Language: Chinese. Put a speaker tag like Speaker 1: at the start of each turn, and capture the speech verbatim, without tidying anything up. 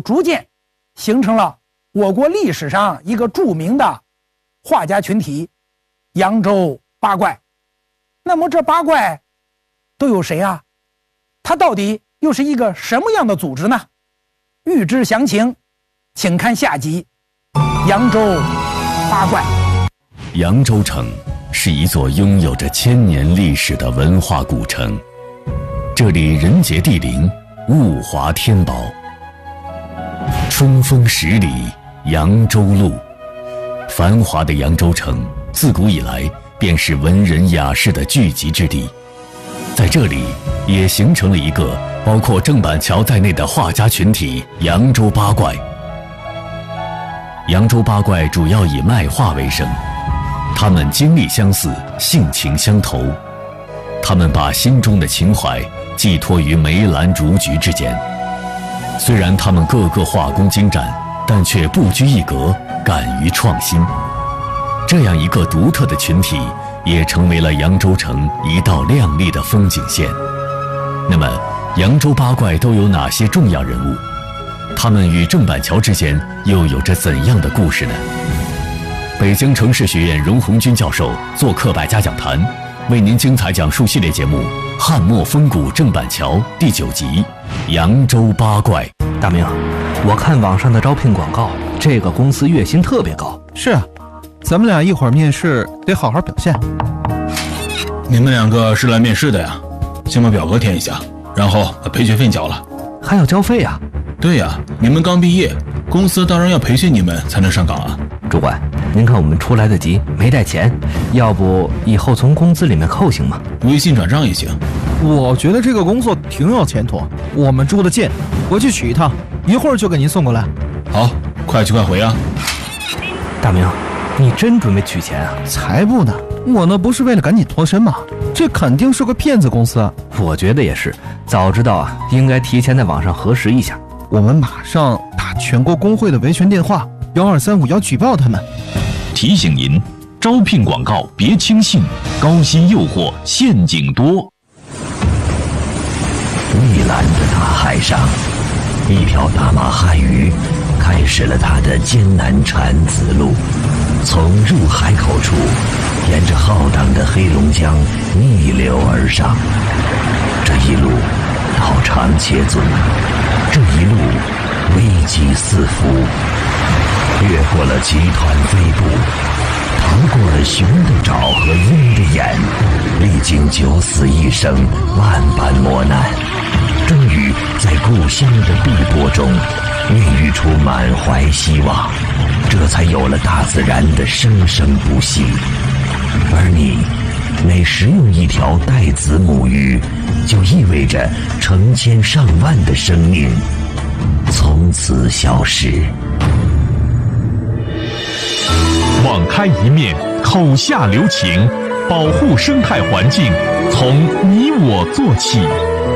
Speaker 1: 逐渐形成了我国历史上一个著名的画家群体——扬州八怪。那么这八怪都有谁啊？它到底又是一个什么样的组织呢？欲知详情，请看下集《扬州八怪》。
Speaker 2: 扬州城是一座拥有着千年历史的文化古城，这里人杰地灵，物华天宝。春风十里扬州路，繁华的扬州城自古以来便是文人雅士的聚集之地，在这里也形成了一个包括郑板桥在内的画家群体——扬州八怪。扬州八怪主要以卖画为生，他们经历相似，性情相投，他们把心中的情怀寄托于梅兰竹菊之间。虽然他们个个画工精湛，但却不拘一格，敢于创新。这样一个独特的群体，也成为了扬州城一道亮丽的风景线。那么，扬州八怪都有哪些重要人物？他们与郑板桥之间又有着怎样的故事呢？北京城市学院荣鸿钧教授做客百家讲坛，为您精彩讲述系列节目《汉末风骨郑板桥》第九集《扬州八怪》。
Speaker 3: 大明，我看网上的招聘广告，这个公司月薪特别高。
Speaker 4: 是啊，咱们俩一会儿面试得好好表现。
Speaker 5: 你们两个是来面试的呀？先把表格填一下，然后把培训费交了。
Speaker 3: 还要交费啊？
Speaker 5: 对呀，你们刚毕业，公司当然要培训你们才能上岗啊。
Speaker 3: 主管，您看我们出来的急，没带钱，要不以后从工资里面扣行吗？
Speaker 5: 微信转账也行。
Speaker 4: 我觉得这个工作挺有前途，我们住得近，回去取一趟，一会儿就给您送过来。
Speaker 5: 好，快去快回啊。
Speaker 3: 大明，你真准备取钱啊？
Speaker 4: 才不呢，我呢不是为了赶紧脱身吗？这肯定是个骗子公司。
Speaker 3: 我觉得也是，早知道啊，应该提前在网上核实一下。
Speaker 4: 我们马上打全国工会的维权电话幺二三五幺举报他们。
Speaker 6: 提醒您，招聘广告别轻信，高薪诱惑陷阱多。
Speaker 7: 蔚蓝的大海上，一条大马汉鱼开始了它的艰难产子路，从入海口处沿着浩荡的黑龙江逆流而上。这一路道长且阻，这一路危机四伏，越过了集团飞部，逃过了熊的爪和鹰的眼，历经九死一生，万般磨难，终于在故乡的碧波中孕育出满怀希望，这才有了大自然的生生不息。而你每食用一条带子母鱼，就意味着成千上万的生命从此消失。
Speaker 6: 网开一面，口下留情，保护生态环境，从你我做起。